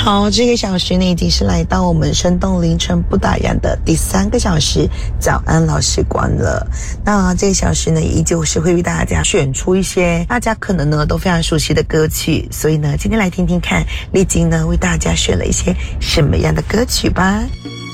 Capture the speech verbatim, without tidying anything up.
好，这个小时呢已经是来到我们生动凌晨不打烊的第三个小时，早安老时光了。那这个小时呢依旧是会为大家选出一些大家可能呢都非常熟悉的歌曲，所以呢今天来听听看丽晶呢为大家选了一些什么样的歌曲吧。